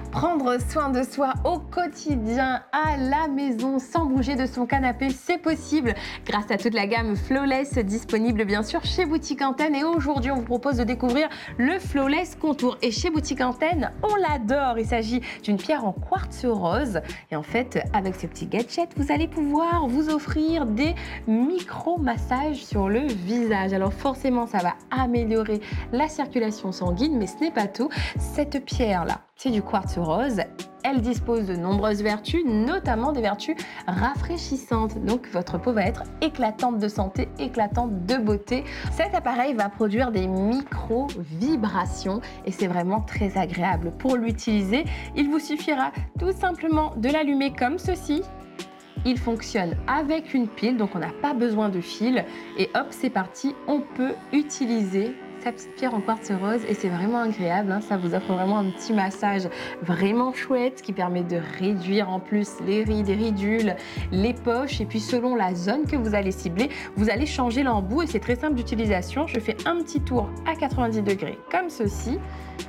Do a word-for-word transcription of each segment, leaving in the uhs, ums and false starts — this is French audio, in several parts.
Prendre soin de soi au quotidien, à la maison, sans bouger de son canapé, c'est possible grâce à toute la gamme Flawless disponible bien sûr chez Boutique Antenne. Et aujourd'hui, on vous propose de découvrir le Flawless Contour. Et chez Boutique Antenne, on l'adore. Il s'agit d'une pierre en quartz rose. Et en fait, avec ce petit gadget, vous allez pouvoir vous offrir des micro-massages sur le visage. Alors forcément, ça va améliorer la circulation sanguine, mais ce n'est pas tout. Cette pierre-là, c'est du quartz rose. Elle dispose de nombreuses vertus, notamment des vertus rafraîchissantes. Donc votre peau va être éclatante de santé, éclatante de beauté. Cet appareil va produire des micro-vibrations et c'est vraiment très agréable. Pour l'utiliser, il vous suffira tout simplement de l'allumer comme ceci. Il fonctionne avec une pile, donc on n'a pas besoin de fil. Et hop, c'est parti, on peut utiliser sa petite pierre en quartz rose et c'est vraiment agréable, hein. Ça vous offre vraiment un petit massage vraiment chouette qui permet de réduire en plus les rides et ridules, les poches, et puis selon la zone que vous allez cibler, vous allez changer l'embout et c'est très simple d'utilisation. Je fais un petit tour à quatre-vingt-dix degrés comme ceci.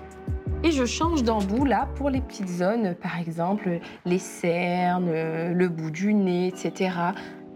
Et je change d'embout là pour les petites zones, par exemple les cernes, le bout du nez, et cetera.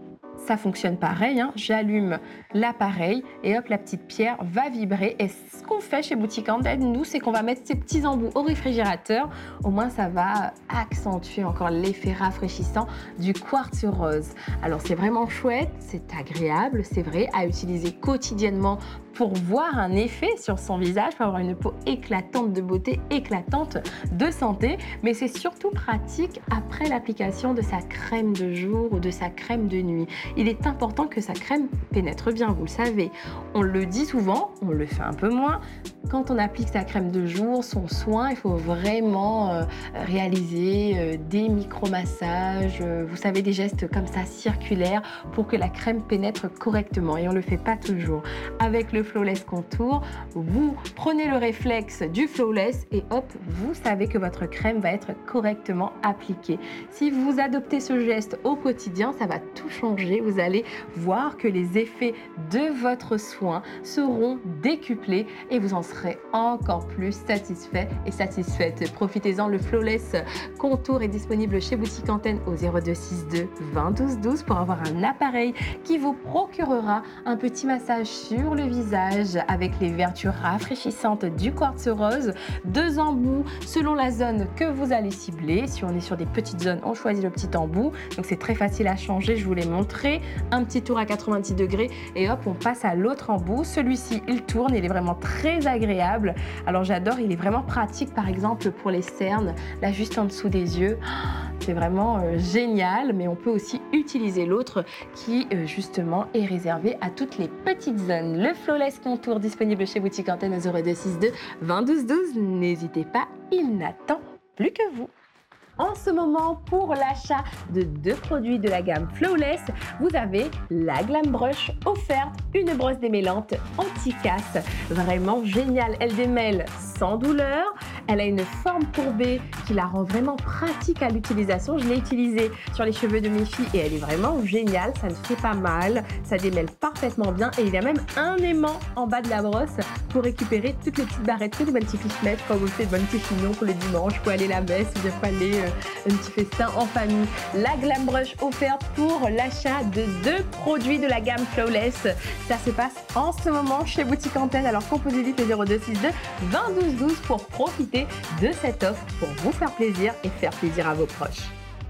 Ça fonctionne pareil, hein. J'allume l'appareil et hop, la petite pierre va vibrer. Et ce qu'on fait chez Boutique Antenne, nous, c'est qu'on va mettre ces petits embouts au réfrigérateur. Au moins, ça va accentuer encore l'effet rafraîchissant du quartz rose. Alors, c'est vraiment chouette, c'est agréable, c'est vrai, à utiliser quotidiennement pour voir un effet sur son visage, pour avoir une peau éclatante de beauté, éclatante de santé. Mais c'est surtout pratique après l'application de sa crème de jour ou de sa crème de nuit. Il est important que sa crème pénètre bien, vous le savez. On le dit souvent, on le fait un peu moins. Quand on applique sa crème de jour, son soin, il faut vraiment euh, réaliser euh, des micro-massages, euh, vous savez, des gestes comme ça circulaires pour que la crème pénètre correctement. Et on ne le fait pas toujours. Avec le Flawless Contour, vous prenez le réflexe du Flawless et hop, vous savez que votre crème va être correctement appliquée. Si vous adoptez ce geste au quotidien, ça va tout changer. Vous allez voir que les effets de votre soin seront décuplés et vous en serez encore plus satisfait et satisfaite. Profitez-en, le Flawless Contour est disponible chez Boutique Antenne au zéro deux soixante-deux vingt douze douze pour avoir un appareil qui vous procurera un petit massage sur le visage avec les vertus rafraîchissantes du quartz rose. Deux embouts selon la zone que vous allez cibler. Si on est sur des petites zones, on choisit le petit embout. Donc c'est très facile à changer, je vous l'ai montré. Un petit tour à quatre-vingt-dix degrés et hop, on passe à l'autre embout. Celui-ci, il tourne, il est vraiment très agréable. Alors j'adore, il est vraiment pratique par exemple pour les cernes, là juste en dessous des yeux. C'est vraiment euh, génial, mais on peut aussi utiliser l'autre qui euh, justement est réservé à toutes les petites zones. Le Flawless Contour disponible chez Boutique Antenne au zéro deux soixante-deux vingt douze douze. N'hésitez pas, il n'attend plus que vous. En ce moment, pour l'achat de deux produits de la gamme Flawless, vous avez la Glam Brush offerte, une brosse démêlante anti-casse, vraiment géniale. Elle démêle sans douleur, elle a une forme courbée qui la rend vraiment pratique à l'utilisation. Je l'ai utilisée sur les cheveux de mes filles et elle est vraiment géniale, ça ne fait pas mal, ça démêle parfaitement bien et il y a même un aimant en bas de la brosse pour récupérer toutes les petites barrettes, tous les petits fiches-mètres, quand vous faites des petits chignons pour le dimanche, pour aller à la messe ou bien pour aller un petit festin en famille. La Glam Brush offerte pour l'achat de deux produits de la gamme Flawless. Ça se passe en ce moment chez Boutique Antenne. Alors composez vite le zéro deux soixante-deux vingt douze douze pour profiter de cette offre pour vous faire plaisir et faire plaisir à vos proches.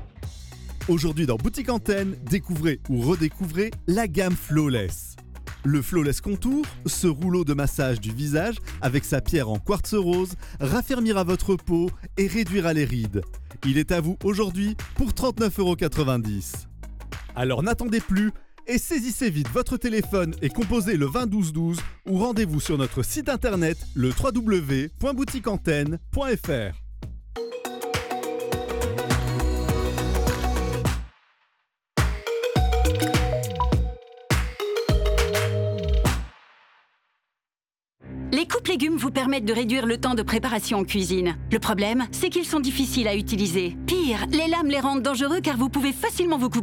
Aujourd'hui dans Boutique Antenne, découvrez ou redécouvrez la gamme Flawless. Le Flawless Contour, ce rouleau de massage du visage avec sa pierre en quartz rose, raffermira votre peau et réduira les rides. Il est à vous aujourd'hui pour trente-neuf euros quatre-vingt-dix. Alors n'attendez plus et saisissez vite votre téléphone et composez le vingt douze douze ou rendez-vous sur notre site internet le w w w point boutique antenne point f r. Les coupes légumes vous permettent de réduire le temps de préparation en cuisine. Le problème, c'est qu'ils sont difficiles à utiliser. Pire, les lames les rendent dangereux car vous pouvez facilement vous couper.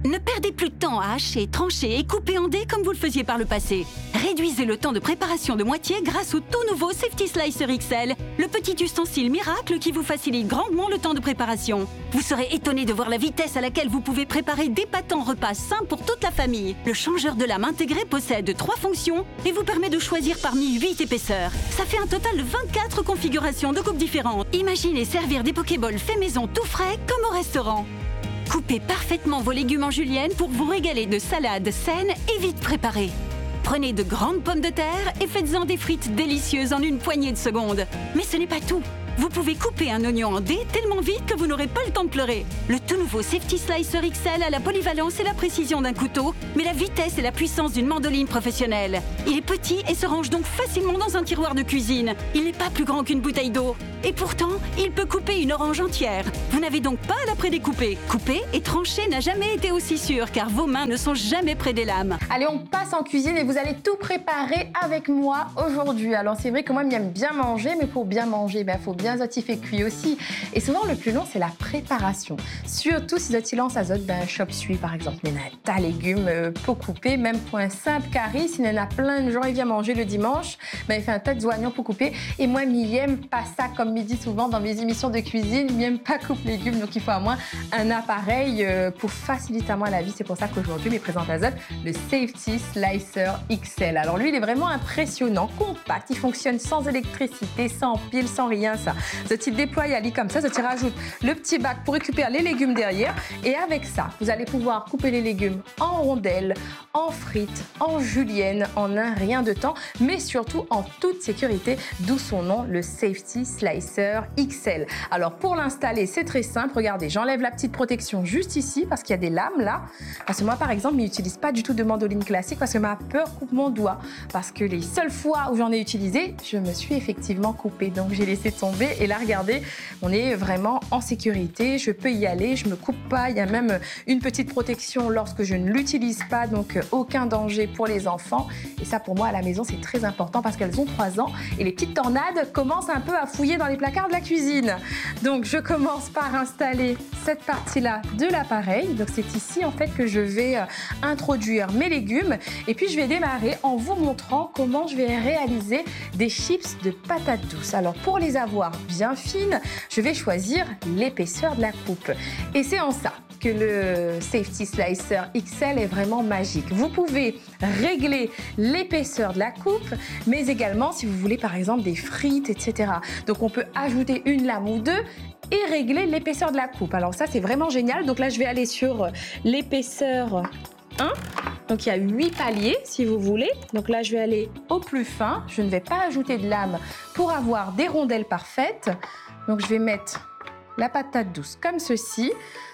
Ne perdez plus de temps à hacher, trancher et couper en dés comme vous le faisiez par le passé. Réduisez le temps de préparation de moitié grâce au tout nouveau Safety Slicer X L, le petit ustensile miracle qui vous facilite grandement le temps de préparation. Vous serez étonné de voir la vitesse à laquelle vous pouvez préparer d'épatants repas sains pour toute la famille. Le changeur de lame intégré possède trois fonctions et vous permet de choisir parmi huit épaisseurs. Ça fait un total de vingt-quatre configurations de coupes différentes. Imaginez servir des Pokéballs faits maison tout frais comme au restaurant. Coupez parfaitement vos légumes en julienne pour vous régaler de salades saines et vite préparées. Prenez de grandes pommes de terre et faites-en des frites délicieuses en une poignée de secondes. Mais ce n'est pas tout. Vous pouvez couper un oignon en dés tellement vite que vous n'aurez pas le temps de pleurer. Le tout nouveau Safety Slicer X L a la polyvalence et la précision d'un couteau, mais la vitesse et la puissance d'une mandoline professionnelle. Il est petit et se range donc facilement dans un tiroir de cuisine. Il n'est pas plus grand qu'une bouteille d'eau. Et pourtant, il peut couper une orange entière. Vous n'avez donc pas à la prédécouper. Couper et trancher n'a jamais été aussi sûr, car vos mains ne sont jamais près des lames. Allez, on passe en cuisine et vous allez tout préparer avec moi aujourd'hui. Alors c'est vrai que moi, j'aime bien manger, mais pour bien manger, il ben, faut bien azotif et cuit aussi. Et souvent, le plus long, c'est la préparation. Surtout si vous lance azote, ben, chop suey par exemple. Mais tas légumes euh, pour couper, même pour un simple curry. S'il y en a plein de gens, il vient manger le dimanche, ben, il fait un tas d'oignons pour couper. Et moi, m'y aime pas ça, comme me dit souvent dans mes émissions de cuisine, il n'aime pas couper légumes. Donc il faut à moi un appareil euh, pour faciliter à moi la vie. C'est pour ça qu'aujourd'hui, je me présente azote le Safety Slicer X L. Alors lui, il est vraiment impressionnant, compact. Il fonctionne sans électricité, sans pile, sans rien. Ça. Ce type déploie à lit comme ça, ça rajoute le petit bac pour récupérer les légumes derrière. Et avec ça, vous allez pouvoir couper les légumes en rondelles, en frites, en julienne, en un rien de temps, mais surtout en toute sécurité, d'où son nom, le Safety Slicer X L. Alors pour l'installer, c'est très simple. Regardez, j'enlève la petite protection juste ici parce qu'il y a des lames là. Parce que moi, par exemple, je n'utilise pas du tout de mandoline classique parce que ma peur coupe mon doigt. Parce que les seules fois où j'en ai utilisé, je me suis effectivement coupée. Donc j'ai laissé tomber et là, regardez, on est vraiment en sécurité. Je peux y aller, je me coupe pas. Il y a même une petite protection lorsque je ne l'utilise pas, donc aucun danger pour les enfants. Et ça, pour moi, à la maison, c'est très important parce qu'elles ont trois ans et les petites tornades commencent un peu à fouiller dans les placards de la cuisine. Donc, je commence par installer cette partie-là de l'appareil. Donc, c'est ici, en fait, que je vais introduire mes légumes. Et puis, je vais démarrer en vous montrant comment je vais réaliser des chips de patates douces. Alors, pour les avoir bien fines, je vais choisir l'épaisseur de la coupe. Et c'est en ça que le Safety Slicer X L est vraiment magique. Vous pouvez régler l'épaisseur de la coupe, mais également si vous voulez par exemple des frites, et cetera. Donc on peut ajouter une lame ou deux et régler l'épaisseur de la coupe. Alors ça c'est vraiment génial. Donc là je vais aller sur l'épaisseur un. Donc il y a huit paliers si vous voulez. Donc là je vais aller au plus fin. Je ne vais pas ajouter de lame pour avoir des rondelles parfaites. Donc je vais mettre la patate douce comme ceci.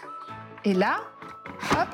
Et là, hop.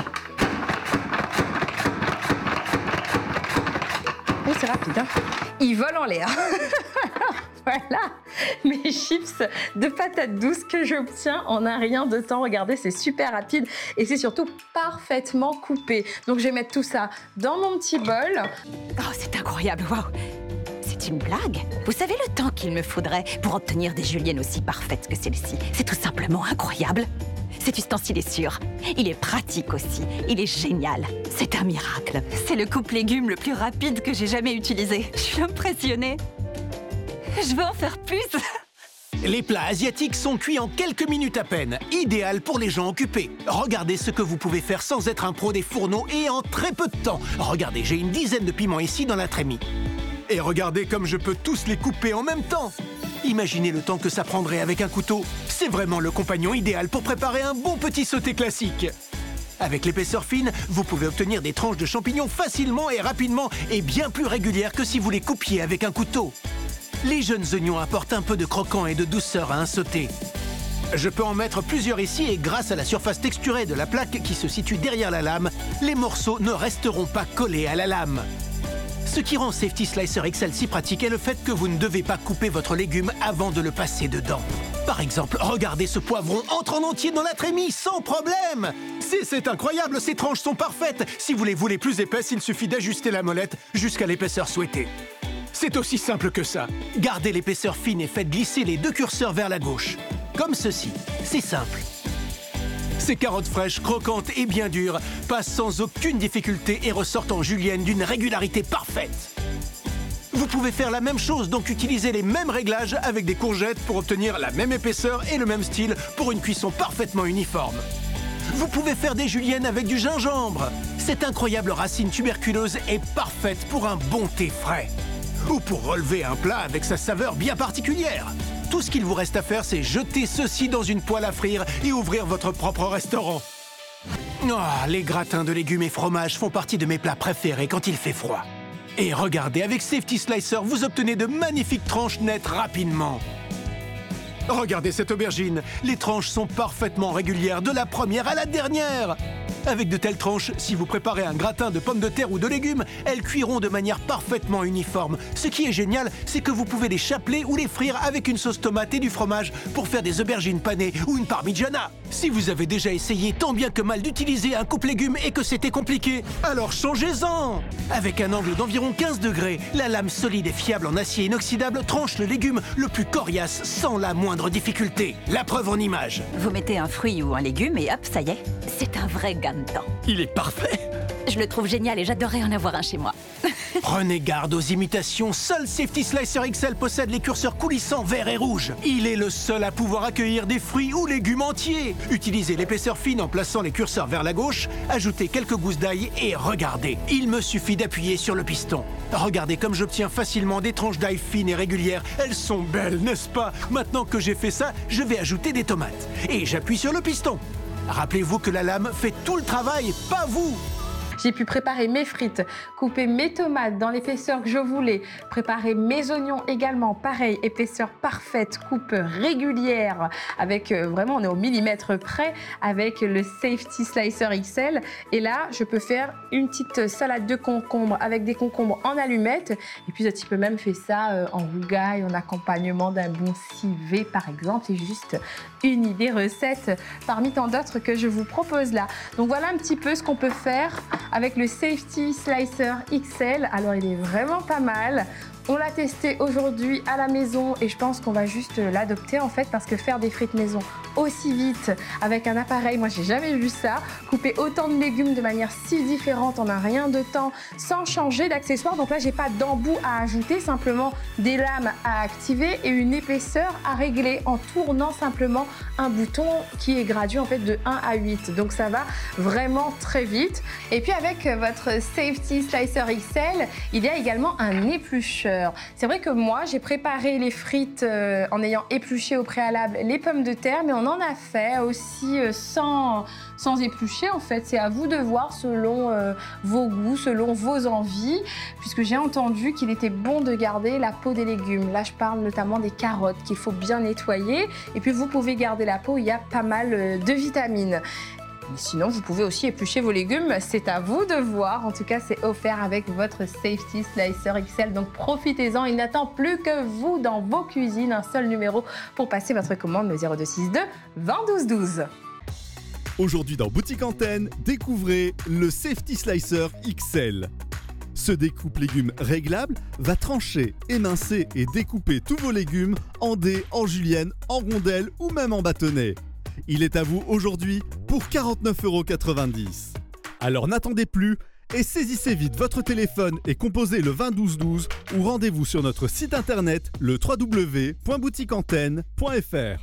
Oh, c'est rapide, hein. Il vole en l'air. Voilà mes chips de patates douces que j'obtiens en un rien de temps. Regardez, c'est super rapide et c'est surtout parfaitement coupé. Donc, je vais mettre tout ça dans mon petit bol. Oh, c'est incroyable, waouh! C'est une blague? Vous savez le temps qu'il me faudrait pour obtenir des juliennes aussi parfaites que celle-ci? C'est tout simplement incroyable. Cet ustensile est sûr. Il est pratique aussi. Il est génial. C'est un miracle. C'est le coupe-légumes le plus rapide que j'ai jamais utilisé. Je suis impressionnée. Je veux en faire plus. Les plats asiatiques sont cuits en quelques minutes à peine. Idéal pour les gens occupés. Regardez ce que vous pouvez faire sans être un pro des fourneaux et en très peu de temps. Regardez, j'ai une dizaine de piments ici dans la trémie. Et regardez comme je peux tous les couper en même temps. Imaginez le temps que ça prendrait avec un couteau. C'est vraiment le compagnon idéal pour préparer un bon petit sauté classique. Avec l'épaisseur fine, vous pouvez obtenir des tranches de champignons facilement et rapidement et bien plus régulières que si vous les coupiez avec un couteau. Les jeunes oignons apportent un peu de croquant et de douceur à un sauté. Je peux en mettre plusieurs ici et grâce à la surface texturée de la plaque qui se situe derrière la lame, les morceaux ne resteront pas collés à la lame. Ce qui rend Safety Slicer X L si pratique est le fait que vous ne devez pas couper votre légume avant de le passer dedans. Par exemple, regardez ce poivron entre en entier dans la trémie sans problème. C'est incroyable, ces tranches sont parfaites. Si vous les voulez plus épaisses, il suffit d'ajuster la molette jusqu'à l'épaisseur souhaitée. C'est aussi simple que ça. Gardez l'épaisseur fine et faites glisser les deux curseurs vers la gauche. Comme ceci. C'est simple. Ces carottes fraîches, croquantes et bien dures passent sans aucune difficulté et ressortent en julienne d'une régularité parfaite. Vous pouvez faire la même chose, donc utiliser les mêmes réglages avec des courgettes pour obtenir la même épaisseur et le même style pour une cuisson parfaitement uniforme. Vous pouvez faire des juliennes avec du gingembre. Cette incroyable racine tuberculeuse est parfaite pour un bon thé frais. Ou pour relever un plat avec sa saveur bien particulière. Tout ce qu'il vous reste à faire, c'est jeter ceci dans une poêle à frire et ouvrir votre propre restaurant. Oh, les gratins de légumes et fromages font partie de mes plats préférés quand il fait froid. Et regardez, avec Safety Slicer, vous obtenez de magnifiques tranches nettes rapidement. Regardez cette aubergine, les tranches sont parfaitement régulières de la première à la dernière. Avec de telles tranches, si vous préparez un gratin de pommes de terre ou de légumes, elles cuiront de manière parfaitement uniforme. Ce qui est génial, c'est que vous pouvez les chapeler ou les frire avec une sauce tomate et du fromage pour faire des aubergines panées ou une parmigiana. Si vous avez déjà essayé tant bien que mal d'utiliser un coupe-légumes et que c'était compliqué, alors changez-en! Avec un angle d'environ quinze degrés, la lame solide et fiable en acier inoxydable tranche le légume le plus coriace sans la moindre difficulté. La preuve en image. Vous mettez un fruit ou un légume et hop, ça y est, c'est un vrai gain de temps. Il est parfait! Je le trouve génial et j'adorerais en avoir un chez moi. Prenez garde aux imitations. Seul Safety Slicer X L possède les curseurs coulissants vert et rouge. Il est le seul à pouvoir accueillir des fruits ou légumes entiers. Utilisez l'épaisseur fine en plaçant les curseurs vers la gauche, ajoutez quelques gousses d'ail et regardez. Il me suffit d'appuyer sur le piston. Regardez comme j'obtiens facilement des tranches d'ail fines et régulières. Elles sont belles, n'est-ce pas? Maintenant que j'ai fait ça, je vais ajouter des tomates. Et j'appuie sur le piston. Rappelez-vous que la lame fait tout le travail, pas vous! J'ai pu préparer mes frites, couper mes tomates dans l'épaisseur que je voulais, préparer mes oignons également, pareil, épaisseur parfaite, coupe régulière, avec euh, vraiment, on est au millimètre près, avec le Safety Slicer X L. Et là, je peux faire une petite salade de concombres avec des concombres en allumettes. Et puis, tu peux même faire ça euh, en rougaille, en accompagnement d'un bon civet, par exemple. C'est juste une idée recette parmi tant d'autres que je vous propose là. Donc, voilà un petit peu ce qu'on peut faire avec le Safety Slicer X L. Alors, il est vraiment pas mal. On l'a testé aujourd'hui à la maison et je pense qu'on va juste l'adopter en fait parce que faire des frites maison aussi vite avec un appareil, moi j'ai jamais vu ça. Couper autant de légumes de manière si différente en un rien de temps sans changer d'accessoires. Donc là j'ai pas d'embout à ajouter, simplement des lames à activer et une épaisseur à régler en tournant simplement un bouton qui est gradué en fait de un à huit. Donc ça va vraiment très vite. Et puis avec votre Safety Slicer X L, il y a également un éplucheur. C'est vrai que moi, j'ai préparé les frites euh, en ayant épluché au préalable les pommes de terre, mais on en a fait aussi euh, sans, sans éplucher. En fait, c'est à vous de voir selon euh, vos goûts, selon vos envies, puisque j'ai entendu qu'il était bon de garder la peau des légumes. Là, je parle notamment des carottes qu'il faut bien nettoyer. Et puis, vous pouvez garder la peau, il y a pas mal euh, de vitamines. Sinon, vous pouvez aussi éplucher vos légumes, c'est à vous de voir. En tout cas, c'est offert avec votre Safety Slicer X L, donc profitez-en. Il n'attend plus que vous dans vos cuisines. Un seul numéro pour passer votre commande, le zéro deux six deux vingt douze douze. Aujourd'hui dans Boutique Antenne, découvrez le Safety Slicer X L. Ce découpe légumes réglable va trancher, émincer et découper tous vos légumes en dés, en julienne, en rondelles ou même en bâtonnets. Il est à vous aujourd'hui pour quarante-neuf euros quatre-vingt-dix. Alors n'attendez plus et saisissez vite votre téléphone et composez le vingt douze douze ou rendez-vous sur notre site internet le w w w point boutique antenne point f r.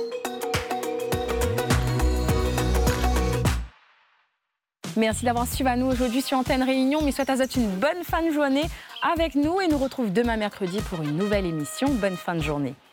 Merci d'avoir suivi à nous aujourd'hui sur Antenne Réunion. Mais souhaite à vous une bonne fin de journée avec nous et nous retrouve demain mercredi pour une nouvelle émission. Bonne fin de journée.